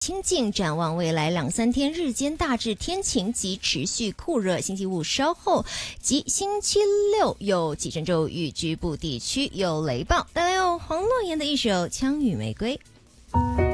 清静，展望未来2-3天，日间大致天晴及持续酷热。星期五稍后及星期六有几阵骤雨，局部地区有雷暴。带来黄诺言的一首《枪与玫瑰》。